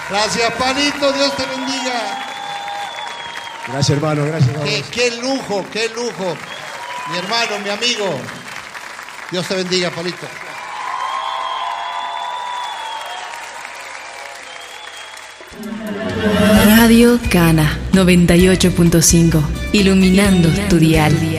Gracias, Palito, Dios te bendiga. Gracias, hermano, gracias a vos. Qué lujo, qué lujo. Mi hermano, mi amigo. Dios te bendiga, Palito. Radio Cana 98.5, iluminando tu dial.